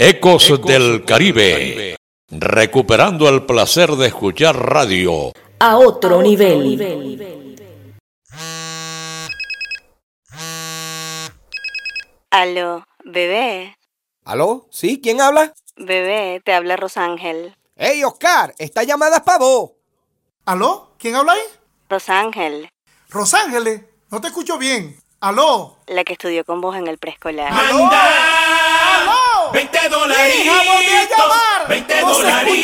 Ecos del Caribe, recuperando el placer de escuchar radio a otro nivel. Aló, bebé. ¿Aló? ¿Sí? ¿Quién habla? Bebé, te habla Rosángel. ¡Hey, Oscar! Esta llamada es para vos. ¿Aló? ¿Quién habla ahí? Rosángel. Rosángeles, no te escucho bien. ¿Aló? La que estudió con vos en el preescolar. ¡Aló! ¡Aló! $20. ¡Hija, volví a llamar! $20. ¡No se escucha!